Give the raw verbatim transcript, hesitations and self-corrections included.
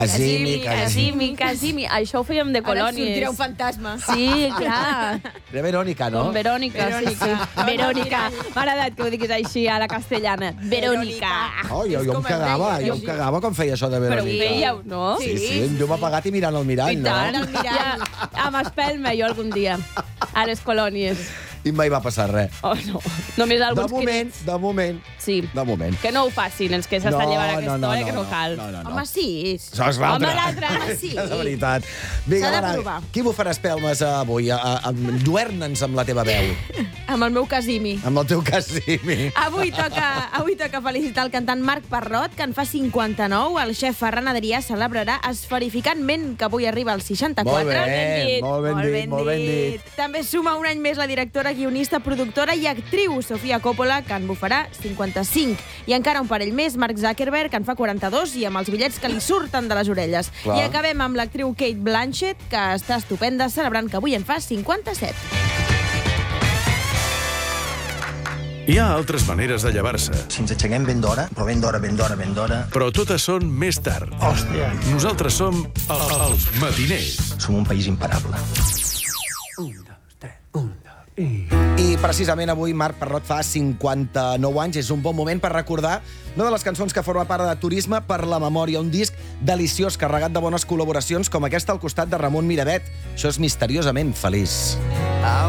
Casimi, Casimi, Casimi. Això ho fèiem de Ara colònies. sortirà un fantasma. Sí, clar. Era Verònica, no? Com Verònica, sí, sí. Verònica. M'ha agradat que ho diguis així a la castellana. Verònica. Oh, jo, És jo em com el cagava, deia, jo em sí. cagava quan feia això de Però ho Verònica. veieu, no? Sí, sí, amb llum apagat i mirant al mirall, I no? tant. al mirall. Ja, amb espelma, jo algun dia. A les colònies. I mai va passar res. Oh, no. Només De alguns moment, de moment, Sí. de moment. Que no ho facin, els que s'estan llevant a aquesta no, hora, no, que no no, cal. No, no, no. Home, sí. Això és l'altre. Home, l'altre. Home, sí. De veritat. Vinga, S'ha de Mara, provar. qui bufarà espelmes avui? A- a- a- Lluerna'ns amb la teva veu. Amb el meu Casimi. Amb el teu Casimi. Avui toca, avui toca felicitar el cantant Marc Parrot, que en fa cinquanta-nou. El xef Ferran Adrià celebrarà esferificantment que avui arriba als seixanta-quatre. Molt bé, dit. molt ben dit, molt ben dit. També suma un any més la directora, guionista, productora i actriu Sofia Coppola, que en bufarà cinquanta-cinc. I encara un parell més, Mark Zuckerberg, que en fa quaranta-dos, i amb els bitllets que li surten de les orelles. Clar. I acabem amb l'actriu Kate Blanchett, que està estupenda, celebrant que avui en fa cinquanta-set. Hi ha altres maneres de llevar-se, Si ens aixequem ben d'hora, però ben d'hora, ben d'hora, ben d'hora... però totes són més tard. Hòstia! Nosaltres som el- els matiners. Som un país imparable. I precisament avui Marc Parrot fa cinquanta-nou anys. És un bon moment per recordar una de les cançons que forma part de Turisme per la Memòria, un disc deliciós, carregat de bones col·laboracions, com aquesta al costat de Ramon Miravet. Això és Misteriosament feliç.